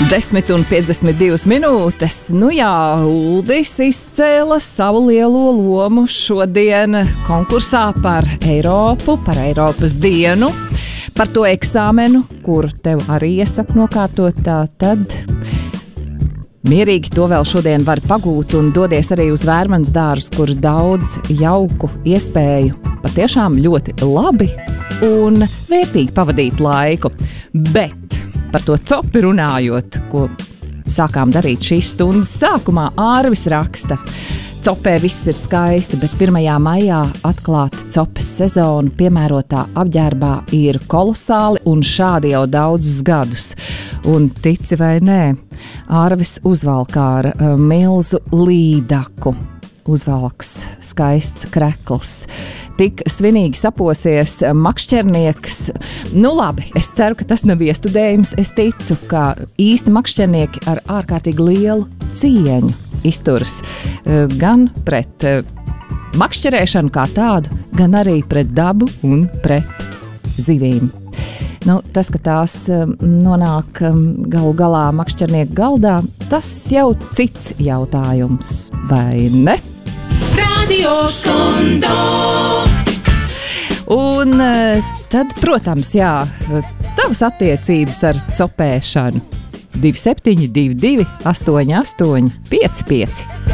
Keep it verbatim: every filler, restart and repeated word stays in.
desmit un piecdesmit divas minūtes. Nu jā, Uldis izcēla savu lielo lomu šodien konkursā par Eiropu, par Eiropas dienu, par to eksāmenu, kur tev arī iesaka nokārtot. Tā tad mierīgi to vēl šodien var pagūt un dodies arī uz Vērmanas dārzu, kur daudz jauku iespēju patiešām ļoti labi un vērtīgi pavadīt laiku. Bet par to copi runājot, ko sākām darīt šīs stundas sākumā, Ārvis raksta: copē viss ir skaisti, bet pirmajā maijā atklāt copes sezonu piemērotā apģērbā ir kolosāli un šādi jau daudzus gadus. Un tici vai nē, Ārvis uzvalkā ar uh, milzu līdaku. Uzvalks skaists krekls. Tik svinīgi saposies makšķernieks. Nu labi, es ceru, ka tas nav iestudējums. Es ticu, ka īsti makšķernieki ar ārkārtīgi lielu cieņu izturas gan pret makšķerēšanu kā tādu, gan arī pret dabu un pret zivīm. Nu, tas, ka tās nonāk galu galā makšķernieku galdā, tas jau cits jautājums, vai ne? Radio Skondo! Un tad, protams, jā, tavas attiecības ar copēšanu. divi septiņi divi divi astoņi astoņi pieci pieci